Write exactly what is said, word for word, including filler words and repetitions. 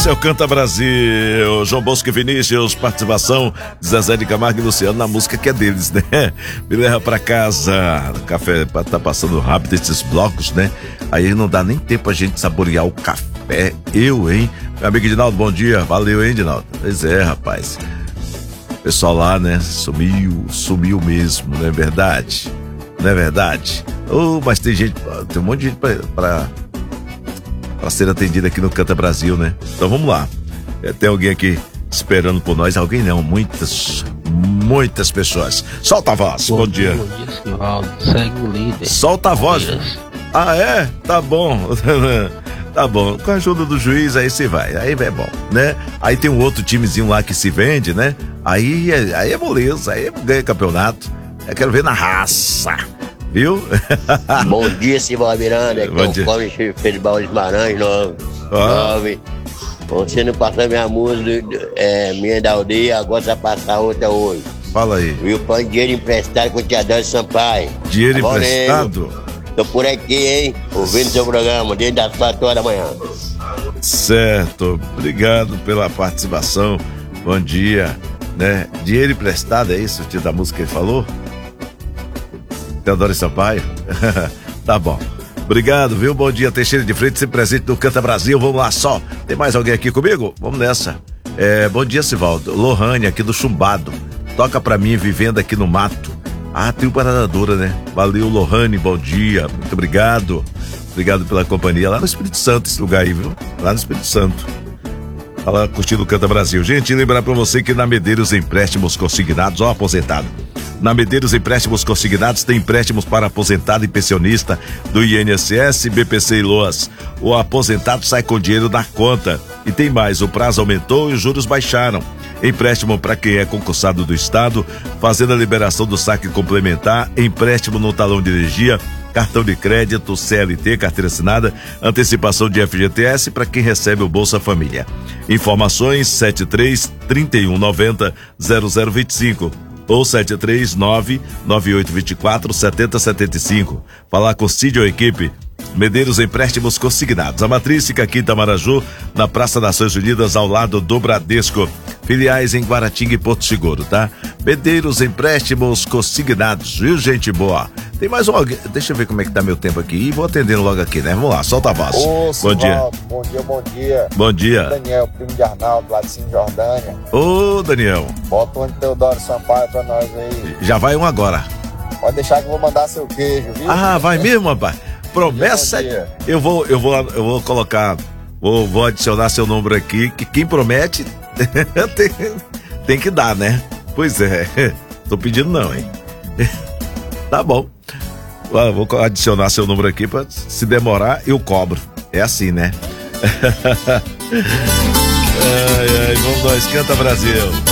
Esse é o Canta Brasil. João Bosco e Vinícius, participação de Zezé de Camargo e Luciano na música que é deles, né? Me leva pra casa. O café tá passando rápido esses blocos, né? Aí não dá nem tempo a gente saborear o café. Eu, hein? Meu amigo Edinaldo, bom dia. Valeu, hein, Edinaldo? Pois é, rapaz. O pessoal lá, né? Sumiu, sumiu mesmo, não é verdade? Não é verdade? Oh, mas tem gente, tem um monte de gente pra... pra... para ser atendida aqui no Canta Brasil, né? Então vamos lá. É, tem alguém aqui esperando por nós. Alguém não, muitas, muitas pessoas. Solta a voz, bom, bom dia. Bom dia, Sivaldo. Segue o líder. Solta a voz. Ah, é? Tá bom. Tá bom. Com a ajuda do juiz, aí você vai. Aí é bom, né? Aí tem um outro timezinho lá que se vende, né? Aí é, aí é moleza, aí ganha campeonato. Eu quero ver na raça. Viu? Bom dia, Sivaldo Miranda. Aqui é o Cláudio Felipe de Maranhão, nove. nove. Você não passou minha música, é, minha da aldeia, agora vai passar outra hoje. Fala aí. Viu? Põe dinheiro emprestado com o Tiadão Sampaio. Dinheiro tá emprestado? Nego? Tô por aqui, hein? Ouvindo seu programa, desde as quatro horas da manhã. Certo. Obrigado pela participação. Bom dia. Né? Dinheiro emprestado, é isso? O tio da música que ele falou? Teodoro Sampaio? Tá bom. Obrigado, viu? Bom dia, Teixeira de Freitas, sempre presente no Canta Brasil. Vamos lá só. Tem mais alguém aqui comigo? Vamos nessa. É, bom dia, Sivaldo. Lohane, aqui do Chumbado. Toca pra mim, vivendo aqui no mato. Ah, tem o Paradadora, né? Valeu, Lohane, bom dia. Muito obrigado. Obrigado pela companhia. Lá no Espírito Santo, esse lugar aí, viu? Lá no Espírito Santo. Tá lá curtindo o Canta Brasil. Gente, lembrar pra você que na Medeiros Empréstimos Consignados, ó, aposentado. Na Medeiros Empréstimos Consignados tem empréstimos para aposentado e pensionista do I N S S, B P C e Loas. O aposentado sai com dinheiro na conta. E tem mais, o prazo aumentou e os juros baixaram. Empréstimo para quem é concursado do Estado, fazendo a liberação do saque complementar, empréstimo no talão de energia, cartão de crédito, C L T, carteira assinada, antecipação de F G T S para quem recebe o Bolsa Família. Informações sete três, trinta e um, noventa, zero zero vinte e cinco ou sete três nove, nove oito dois quatro, sete zero sete cinco. Falar com Cid ou equipe. Medeiros Empréstimos Consignados. A matriz fica aqui em Itamaraju, na Praça Nações Unidas, ao lado do Bradesco. Filiais em Guaratinga e Porto Seguro, tá? Medeiros Empréstimos Consignados, viu, gente boa? Tem mais um alguém. Deixa eu ver como é que tá meu tempo aqui e vou atendendo logo aqui, né? Vamos lá, solta a voz. Ô, bom dia. Bom dia, bom dia. Bom dia. Daniel, primo de Arnaldo, lá de Cisjordânia. Ô, Daniel. Bota um de Teodoro Sampaio pra nós aí. Já vai um agora. Pode deixar que eu vou mandar seu queijo, viu? Ah, vai mesmo, rapaz? Promessa, eu vou, eu vou, eu vou colocar, vou, vou adicionar seu número aqui, que quem promete tem, tem que dar, né? Pois é, tô pedindo não, hein? Tá bom, eu vou adicionar seu número aqui pra se demorar eu cobro, é assim, né? Ai, ai, vamos nós, Canta Brasil.